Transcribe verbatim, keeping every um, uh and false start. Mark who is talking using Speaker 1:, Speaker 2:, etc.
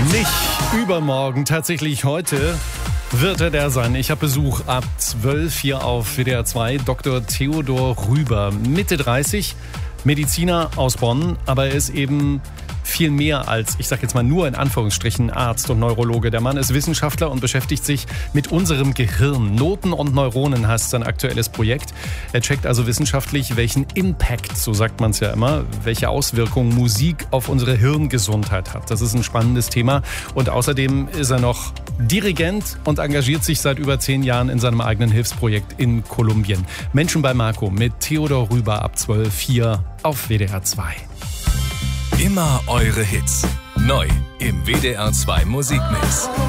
Speaker 1: Nicht übermorgen, tatsächlich heute wird er der sein. Ich habe Besuch ab zwölf hier auf W D R zwei. Doktor Theodor Rüber, Mitte dreißig, Mediziner aus Bonn, aber er ist eben viel mehr als, ich sage jetzt mal nur in Anführungsstrichen, Arzt und Neurologe. Der Mann ist Wissenschaftler und beschäftigt sich mit unserem Gehirn. Noten und Neuronen heißt sein aktuelles Projekt. Er checkt also wissenschaftlich, welchen Impact, so sagt man es ja immer, welche Auswirkungen Musik auf unsere Hirngesundheit hat. Das ist ein spannendes Thema. Und außerdem ist er noch Dirigent und engagiert sich seit über zehn Jahren in seinem eigenen Hilfsprojekt in Kolumbien. Menschen bei Marco mit Theodor Rüber ab zwölf hier auf W D R zwei.
Speaker 2: Immer eure Hits. Neu im W D R zwei Musikmix.